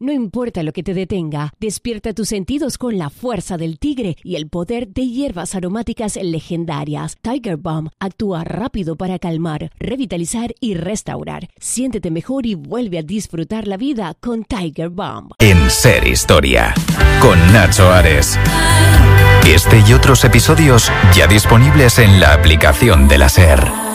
No importa lo que te detenga, despierta tus sentidos con la fuerza del tigre y el poder de hierbas aromáticas legendarias. Tiger Balm actúa rápido para calmar, revitalizar y restaurar. Siéntete mejor y vuelve a disfrutar la vida con Tiger Balm. En Ser Historia, con Nacho Ares. Este y otros episodios ya disponibles en la aplicación de la SER.